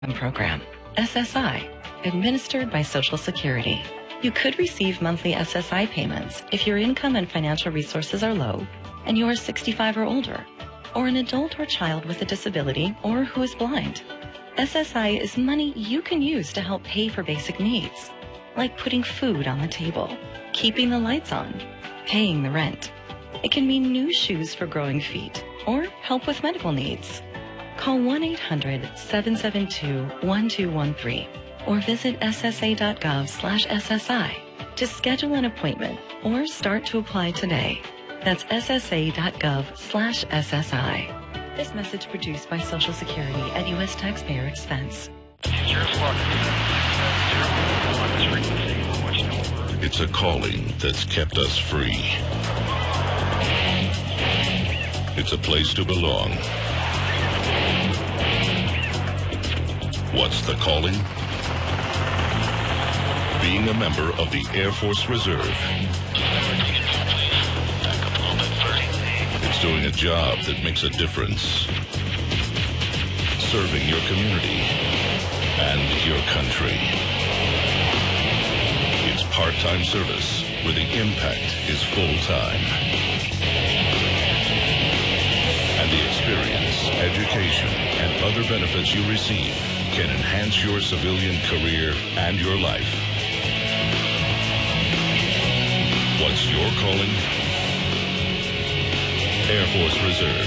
Program, SSI, administered by Social Security. You could receive monthly SSI payments if your income and financial resources are low and you are 65 or older, or an adult or child with a disability or who is blind. SSI is money you can use to help pay for basic needs, like putting food on the table, keeping the lights on, paying the rent. It can mean new shoes for growing feet or help with medical needs. Call 1-800-772-1213 or visit ssa.gov/SSI to schedule an appointment or start to apply today. That's ssa.gov/SSI. This message produced by Social Security at U.S. taxpayer expense. It's a calling that's kept us free. It's a place to belong. What's the calling? Being a member of the Air Force Reserve. It's doing a job that makes a difference. Serving your community and your country. It's part-time service where the impact is full-time. And the experience, education, and other benefits you receive can enhance your civilian career and your life. What's your calling? Air Force Reserve.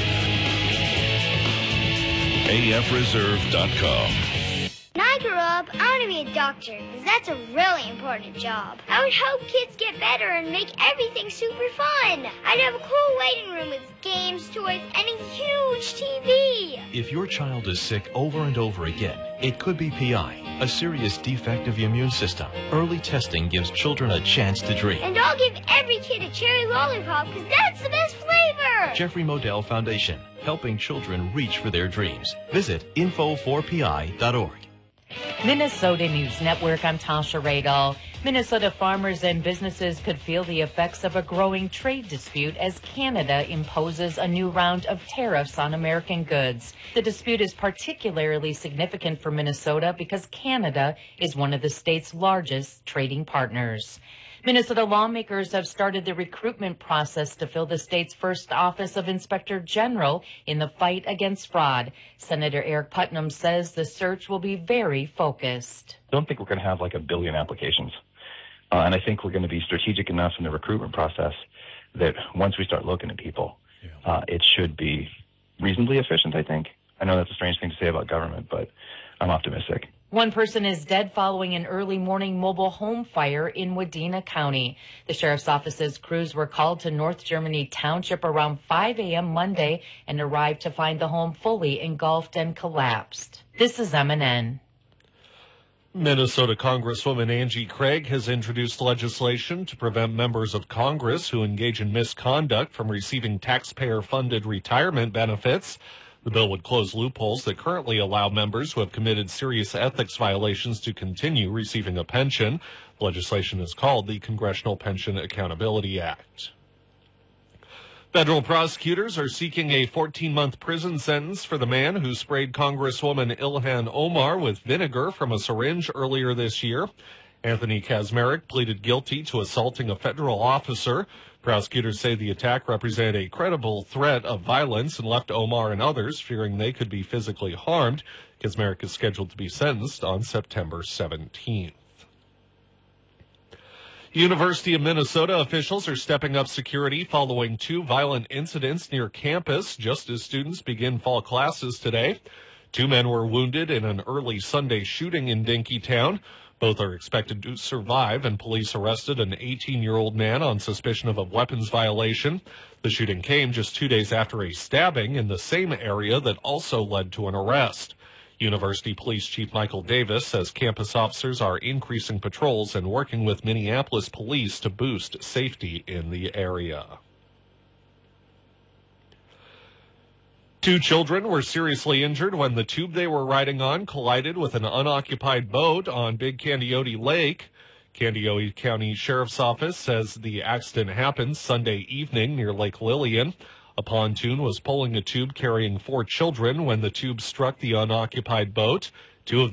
AFReserve.com. When I grow up, I want to be a doctor, because that's a really important job. I would help kids get better and make everything super fun. I'd have a cool waiting room with games, toys, and a huge TV. If your child is sick over and over again, it could be PI, a serious defect of the immune system. Early testing gives children a chance to dream. And I'll give every kid a cherry lollipop, because that's the best flavor. Jeffrey Modell Foundation, helping children reach for their dreams. Visit info4pi.org. Minnesota News Network, I'm Tasha Radel. Minnesota farmers and businesses could feel the effects of a growing trade dispute as Canada imposes a new round of tariffs on American goods. The dispute is particularly significant for Minnesota because Canada is one of the state's largest trading partners. Minnesota lawmakers have started the recruitment process to fill the state's first office of Inspector General in the fight against fraud. Senator Eric Putnam says the search will be very focused. I don't think we're going to have like 1 billion applications. And I think we're going to be strategic enough in the recruitment process that once we start looking at people, it should be reasonably efficient, I think. I know that's a strange thing to say about government, but I'm optimistic. One person is dead following an early morning mobile home fire in Wadena County. The sheriff's office's crews were called to North Germany Township around 5 a.m. Monday and arrived to find the home fully engulfed and collapsed. This is MNN. Minnesota Congresswoman Angie Craig has introduced legislation to prevent members of Congress who engage in misconduct from receiving taxpayer-funded retirement benefits. The bill would close loopholes that currently allow members who have committed serious ethics violations to continue receiving a pension. The legislation is called the Congressional Pension Accountability Act. Federal prosecutors are seeking a 14-month prison sentence for the man who sprayed Congresswoman Ilhan Omar with vinegar from a syringe earlier this year. Anthony Kazmarek pleaded guilty to assaulting a federal officer. Prosecutors say the attack represented a credible threat of violence and left Omar and others fearing they could be physically harmed. Kazmarek is scheduled to be sentenced on September 17th. University of Minnesota officials are stepping up security following 2 violent incidents near campus just as students begin fall classes today. 2 men were wounded in an early Sunday shooting in Dinkytown. Both are expected to survive, and police arrested an 18-year-old man on suspicion of a weapons violation. The shooting came just 2 days after a stabbing in the same area that also led to an arrest. University Police Chief Michael Davis says campus officers are increasing patrols and working with Minneapolis police to boost safety in the area. 2 children were seriously injured when the tube they were riding on collided with an unoccupied boat on Big Candioti Lake. Candioti County Sheriff's Office says the accident happened Sunday evening near Lake Lillian. A pontoon was pulling a tube carrying 4 children when the tube struck the unoccupied boat. Two of